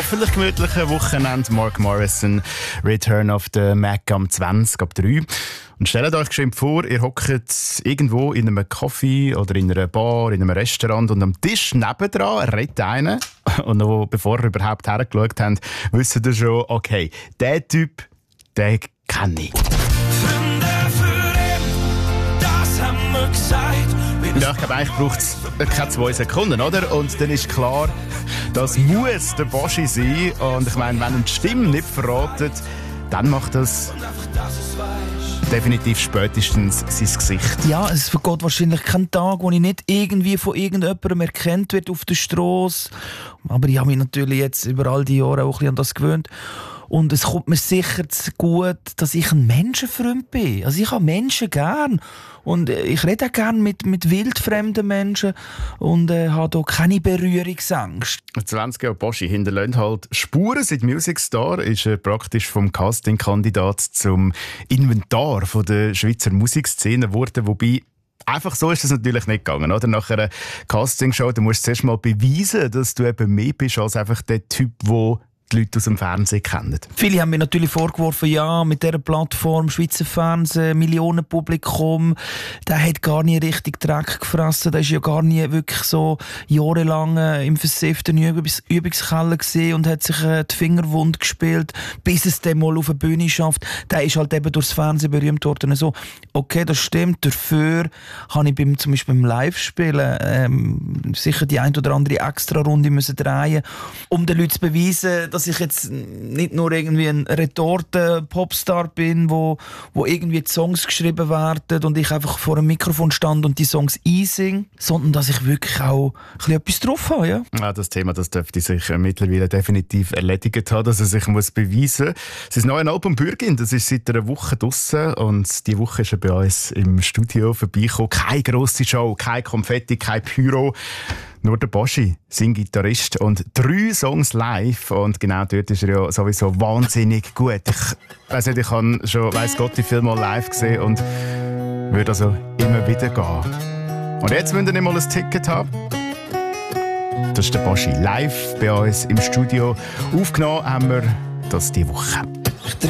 hoffentlich gemütlichen Wochenende. Mark Morrison, Return of the Mac am 20 ab 3. Und stellt euch geschwind vor, ihr hockt irgendwo in einem Café oder in einer Bar, in einem Restaurant und am Tisch nebendran redet einer. Und noch bevor ihr überhaupt hergeschaut habt, wisst ihr schon, okay, der Typ, den kenne ich. Ja, ich glaube, eigentlich braucht es keine 2 Sekunden, oder? Und dann ist klar, das muss der Boschi sein. Und ich meine, wenn er die Stimme nicht verratet, dann macht das definitiv spätestens sein Gesicht. Ja, es vergeht wahrscheinlich kein Tag, wo ich nicht irgendwie von irgendjemandem erkannt werde auf der Strasse. Aber ich habe mich natürlich jetzt über all die Jahre auch ein bisschen an das gewöhnt. Und es kommt mir sicher zu gut, dass ich ein Menschenfreund bin. Also ich habe Menschen gern. Und ich rede auch gern mit wildfremden Menschen und habe hier keine Berührungsängste. 20 Jahre Boschi hinterlässt halt Spuren. Seit Music Star ist er praktisch vom Casting-Kandidat zum Inventar von der Schweizer Musikszene geworden, wobei einfach so ist es natürlich nicht gegangen, oder? Nach einer Castingshow, du musst zuerst mal beweisen, dass du eben mehr bist als einfach der Typ, der die Leute aus dem Fernsehen kennen. Viele haben mir natürlich vorgeworfen, ja, mit dieser Plattform, Schweizer Fernsehen, Millionenpublikum, der hat gar nie richtig Dreck gefressen, der ist ja gar nie wirklich so jahrelang im versifften Übungskeller gesehen und hat sich die Finger wund gespielt, bis es dann mal auf eine Bühne schafft. Der ist halt eben durchs Fernsehen berühmt worden. So, okay, das stimmt, dafür habe ich zum Beispiel beim Live-Spielen sicher die ein oder andere Extra-Runde müssen drehen, um den Leuten zu beweisen, dass ich jetzt nicht nur irgendwie ein Retorten-Popstar bin, wo irgendwie die Songs geschrieben werden und ich einfach vor einem Mikrofon stand und die Songs einsinge, sondern dass ich wirklich auch ein bisschen etwas drauf habe. Ja? Ja, das Thema das dürfte sich mittlerweile definitiv erledigt haben, dass er sich beweisen muss. Sein neues Album «Bürgin», das ist seit einer Woche draussen und diese Woche ist er bei uns im Studio vorbeigekommen. Keine grosse Show, kein Konfetti, kein Pyro. Nur der Boschi, sein Gitarrist, und 3 Songs live. Und genau dort ist er ja sowieso wahnsinnig gut. Ich weiss nicht, ich habe schon weiss Gott wie viel Mal live gesehen und würde also immer wieder gehen. Und jetzt müsst ihr nicht mal ein Ticket haben. Das ist der Boschi live bei uns im Studio. Aufgenommen haben wir das diese Woche.